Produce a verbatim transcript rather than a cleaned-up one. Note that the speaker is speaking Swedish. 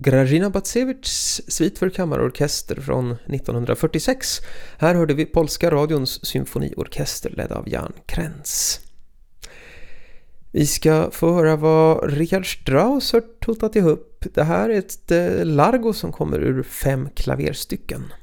Grażyna Bacewicz svit för kammarorkester från nittonhundrafyrtiosex. Här hörde vi polska radions symfoniorkester ledd av Jan Krenz. Vi ska få höra vad Richard Strauss har totat ihop. Det här är ett largo som kommer ur fem klaverstycken.